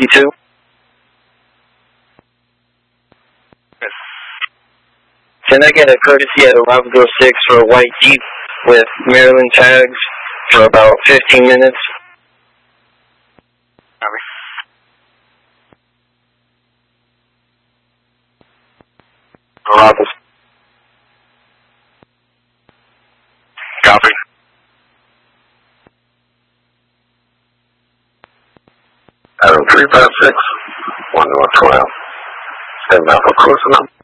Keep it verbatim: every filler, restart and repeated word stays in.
fifty-two. Can I get a courtesy at eleven oh six for a white Jeep with Maryland tags for about fifteen minutes? Copy. Copy. Adam three five six, one North twelve. Stand by for close enough.